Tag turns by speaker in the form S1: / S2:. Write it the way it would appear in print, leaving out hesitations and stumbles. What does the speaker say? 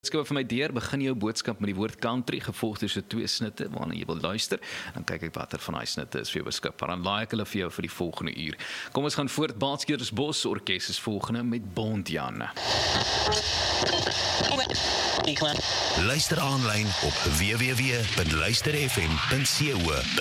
S1: Skryf vir my deur, begin jou boodskap met die woord country, gevolg deur so 2 snitte waarna jy wil luister, dan kyk ek watter van daai snitte is vir jou beskikbaar, dan laai ek hulle vir jou vir die volgende uur. Kom ons gaan voort, Baatskersbos Orkees is volgende met Bontjan.
S2: Luister aanlyn op www.luisterfm.co.